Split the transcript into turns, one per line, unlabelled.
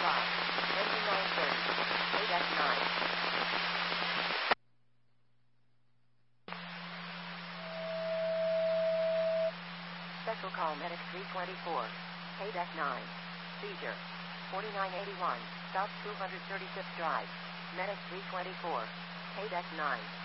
Drive. Engine 930. KDEC 9. Special call Medic 324. KDEC 9. Seizure. 4981. South 236th Drive. Medic 324. KDEC 9.